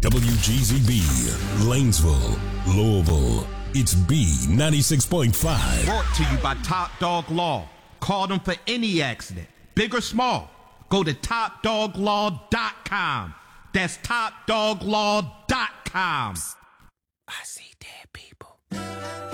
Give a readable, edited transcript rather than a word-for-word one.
WGZB, Lanesville, Louisville. It's B96.5. Brought to you by Top Dog Law. Call them for any accident, big or small. Go to topdoglaw.com. That's topdoglaw.com. I see dead people.